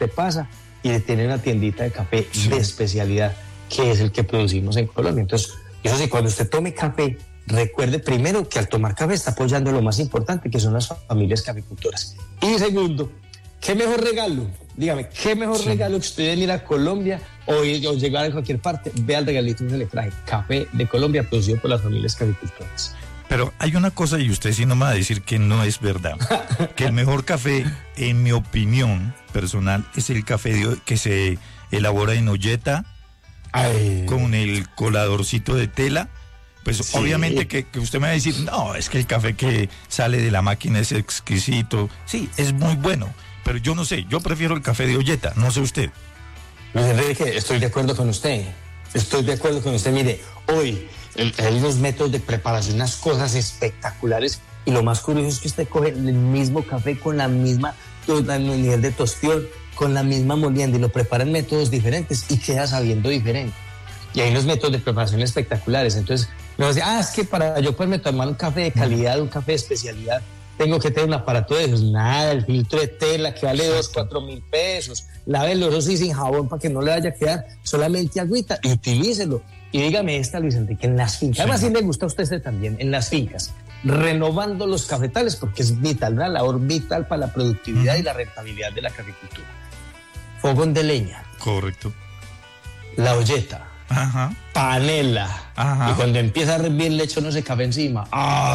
usted pasa y tiene una tiendita de café de especialidad, que es el que producimos en Colombia. Entonces, eso sí, cuando usted tome café, recuerde primero que al tomar café está apoyando lo más importante, que son las familias caficultoras. Y segundo, ¿qué mejor regalo? Dígame, ¿qué mejor regalo que usted venir a Colombia o llegar a cualquier parte? Vea el regalito que le traje. Café de Colombia producido por las familias caficultoras. Pero hay una cosa, y usted sí no me va a decir que no es verdad, que el mejor café, en mi opinión personal, es el café que se elabora en olleta, con el coladorcito de tela. Pues sí. Obviamente que usted me va a decir, no, es que el café que sale de la máquina es exquisito. Sí, es muy bueno, pero yo no sé, yo prefiero el café de olleta, no sé usted. Luis Enrique, estoy de acuerdo con usted. Mire, hoy hay unos métodos de preparación, unas cosas espectaculares, y lo más curioso es que usted coge el mismo café con la misma nivel de tostión, con la misma molienda, y lo prepara en métodos diferentes y queda sabiendo diferente. Y hay unos métodos de preparación espectaculares. Entonces, me dice, es que para yo poderme tomar un café de calidad, un café de especialidad, tengo que tener un aparato de esos. Nada, el filtro de tela que vale 2-4 mil pesos. Lávelo, eso sí, sin jabón, para que no le vaya a quedar solamente agüita, y utilícelo. Y dígame esta, Luis Enrique, en las fincas, además sí le gusta a usted también, en las fincas, renovando los cafetales, porque es vital, una labor vital para la productividad y la rentabilidad de la caficultura. Fogón de leña. Correcto. La olleta. Ajá. Panela. Ajá. Y cuando empieza a hervir le echo ese café encima.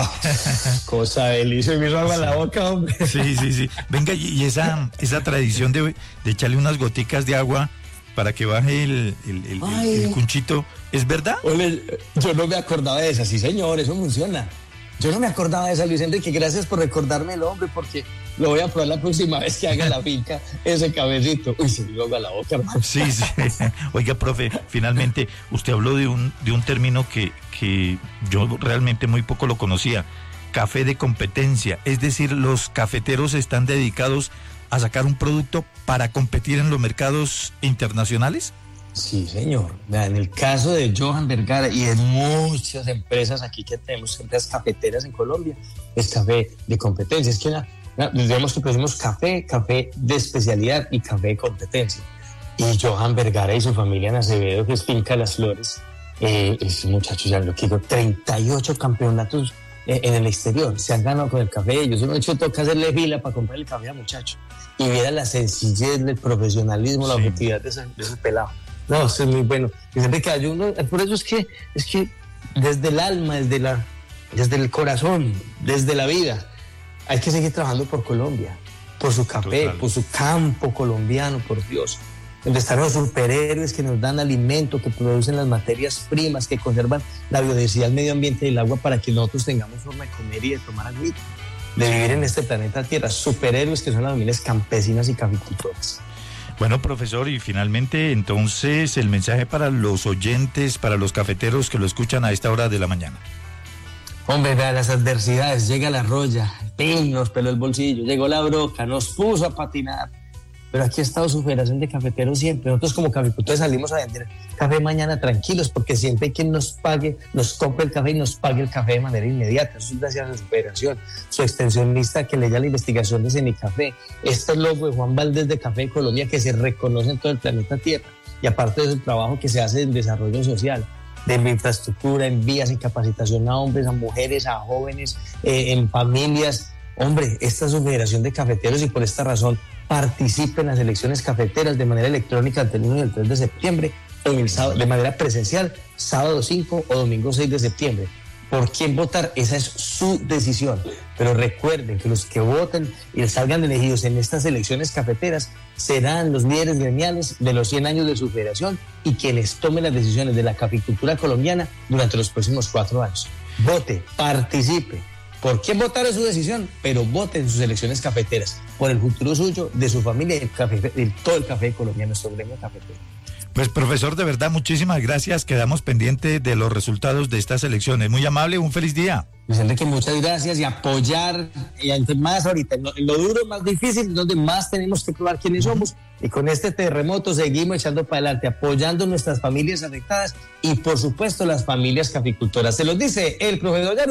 Cosa deliciosa, me hizo agua en la boca, hombre. Sí. Venga, y esa tradición de echarle unas goticas de agua para que baje el cunchito, ¿es verdad? Ole, yo no me acordaba de esa. Sí, señor, eso funciona. Yo no me acordaba de esa, Luis Enrique. Gracias por recordármelo, hombre, porque lo voy a probar la próxima vez que haga en la finca ese cabecito. Uy, se me ahoga la boca, hermano. Sí. Oiga, profe, finalmente, usted habló de un término que yo realmente muy poco lo conocía. Café de competencia. Es decir, los cafeteros están dedicados a sacar un producto para competir en los mercados internacionales. Sí, señor. En el caso de Johan Vergara y de muchas empresas aquí que tenemos, empresas cafeteras en Colombia, es café de competencia. Es que digamos que producimos café de especialidad y café de competencia. Y Johan Vergara y su familia en Acevedo, que es Finca Las Flores, es un muchacho, ya lo que digo, 38 campeonatos en el exterior. Se han ganado con el café. Ellos han hecho, toca hacerle fila para comprar el café al muchacho. Y viera la sencillez, el profesionalismo, la objetividad de ese pelado. No, eso es muy bueno. Y siempre que hay uno, por eso es que desde el alma, desde el corazón, desde la vida, hay que seguir trabajando por Colombia, por su café, total, por su campo colombiano, por Dios. Donde están los superhéroes que nos dan alimento, que producen las materias primas, que conservan la biodiversidad, el medio ambiente y el agua para que nosotros tengamos forma de comer y de tomar agua, de vivir en este planeta Tierra. Superhéroes que son las familias campesinas y caficultoras. Bueno, profesor, y finalmente, entonces, el mensaje para los oyentes, para los cafeteros que lo escuchan a esta hora de la mañana. Hombre, vea las adversidades, llega la roya, nos peló el bolsillo, llegó la broca, nos puso a patinar. Pero aquí ha estado su Federación de Cafeteros siempre. Nosotros como caficultores salimos a vender café mañana tranquilos, porque siempre hay quien nos pague, nos compre el café y nos pague el café de manera inmediata. Eso es gracias a su federación, su extensionista que le da la investigación de Semicafé, este logo de Juan Valdés de Café de Colombia, que se reconoce en todo el planeta Tierra. Y aparte de eso, el trabajo que se hace en desarrollo social, de infraestructura, en vías, en capacitación a hombres, a mujeres, a jóvenes, en familias. Hombre, esta es su Federación de Cafeteros, y por esta razón participe en las elecciones cafeteras de manera electrónica al término del 3 de septiembre, o el sábado, de manera presencial, sábado 5 o domingo 6 de septiembre. ¿Por quién votar? Esa es su decisión. Pero recuerden que los que voten y salgan elegidos en estas elecciones cafeteras serán los líderes gremiales de los 100 años de su federación y quienes tomen las decisiones de la caficultura colombiana durante los próximos 4 años. Vote, participe. ¿Por quién votar es su decisión? Pero voten en sus elecciones cafeteras, por el futuro suyo, de su familia y todo el café colombiano, nuestro gremio cafetero. Pues, profesor, de verdad, muchísimas gracias. Quedamos pendientes de los resultados de estas elecciones. Muy amable, un feliz día. Luis Enrique, muchas gracias, y apoyar, y más ahorita, en lo duro, más difícil, donde más tenemos que probar quiénes somos, y con este terremoto seguimos echando para adelante, apoyando nuestras familias afectadas y, por supuesto, las familias caficultoras. Se los dice el profesor